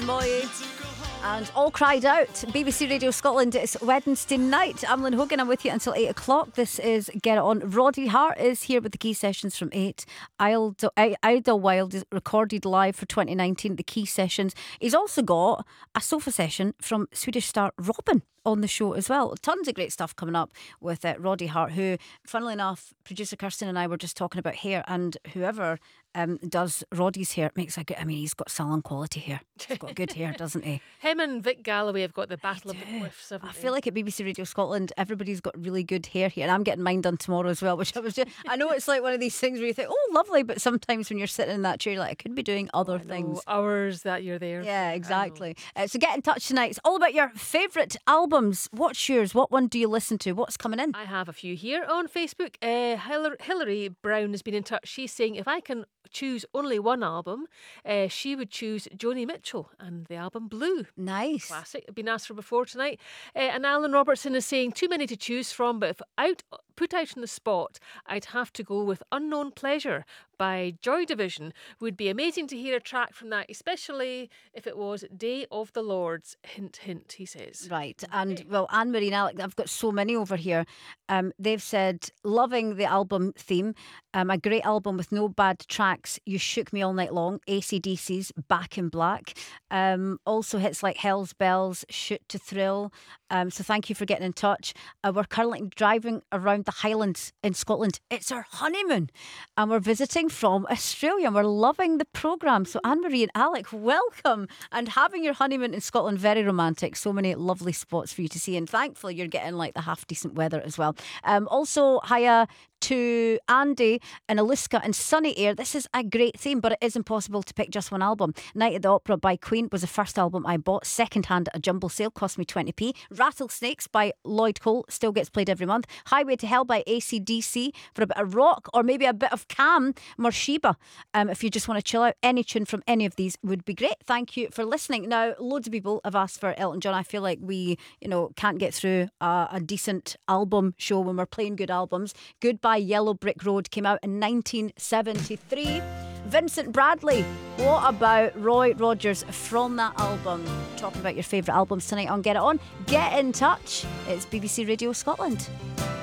Moy and All Cried Out. BBC Radio Scotland. It's Wednesday night. I'm Lynn Hogan. I'm with you until 8 o'clock. This is Get It On. Roddy Hart is here with the key sessions from 8. Idlewild is recorded live for 2019, the key sessions. He's also got a sofa session from Swedish star Robin on the show as well. Tons of great stuff coming up with Roddy Hart, who, funnily enough, producer Kirsten and I were just talking about hair, and whoever does Roddy's hair makes a good, I mean, he's got salon quality hair. He's got good hair, doesn't he? Him and Vic Galloway have got the battle of the quiffs. I feel like at BBC Radio Scotland, everybody's got really good hair here, and I'm getting mine done tomorrow as well, which I know it's like one of these things where you think, oh, lovely, but sometimes when you're sitting in that chair, you're like, I could be doing other things. Hours that you're there. Yeah, exactly. So get in touch tonight. It's all about your favourite albums. What's yours? What one do you listen to? What's coming in? I have a few here on Facebook. Hilary Brown has been in touch. She's saying if I can choose only one album, she would choose Joni Mitchell and the album Blue. Nice. Classic. Been asked for before tonight. And Alan Robertson is saying too many to choose from, but if put out on the spot, I'd have to go with Unknown Pleasure by Joy Division. Would be amazing to hear a track from that, especially if it was Day of the Lords. Hint, hint, he says. Right. And well, Anne-Marie and Alec, I've got so many over here. They've said, loving the album theme. A great album with no bad tracks. You Shook Me All Night Long. AC/DC's Back in Black. Also hits like Hell's Bells, Shoot to Thrill. So thank you for getting in touch. We're currently driving around the Highlands in Scotland. It's our honeymoon. And we're visiting from Australia. And we're loving the programme. So Anne-Marie and Alec, welcome. And having your honeymoon in Scotland, very romantic. So many lovely spots for you to see. And thankfully you're getting like the half decent weather as well. Also, hiya to Andy and Aliska and Sunny Air. This is a great theme, but it is impossible to pick just one album. Night at the Opera by Queen was the first album I bought second hand at a jumble sale, cost me 20p. Rattlesnakes by Lloyd Cole still gets played every month. Highway to Hell by AC/DC for a bit of rock or maybe a bit of Cam Morshiba. If you just want to chill out, any tune from any of these would be great. Thank you for listening. Now, loads of people have asked for Elton John. I feel like we, can't get through a decent album show when we're playing good albums. Goodbye Yellow Brick Road came out in 1973. Vincent Bradley, what about Roy Rogers from that album? Talking about your favourite albums tonight on Get It On. Get in touch. It's BBC Radio Scotland.